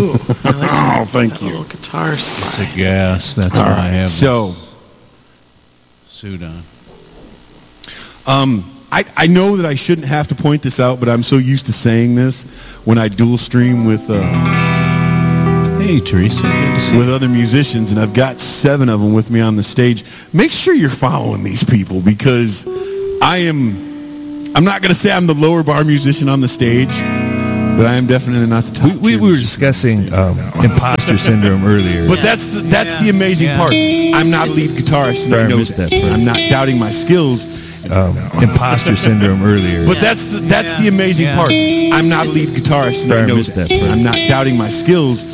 Ooh, I like that. Oh, thank That you. little guitar slide. It's a gas. That's All why I right, have so this suit on. I know that I shouldn't have to point this out, but I'm so used to saying this when I dual stream with Hey, Teresa. Good to see you. with other musicians, and I've got 7 of them with me on the stage. Make sure you're following these people, because I'm not going to say I'm the lower bar musician on the stage, but I am definitely not the top. We were discussing imposter syndrome earlier. But that's the amazing part. I'm not a lead guitarist, and Sorry, I I know missed that part. I'm not doubting my skills. Imposter syndrome earlier. But that's the amazing part. I'm not a lead guitarist, and Sorry, I I know missed that part. I'm not doubting my skills.